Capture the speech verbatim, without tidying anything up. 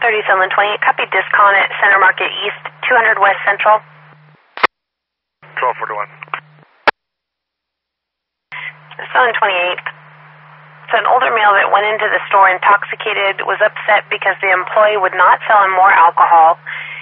thirty-seven twenty-eight, copy discon at Center Market East, two hundred West Central. twelve forty-one. seven twenty-eight. So an older male that went into the store intoxicated was upset because the employee would not sell him more alcohol.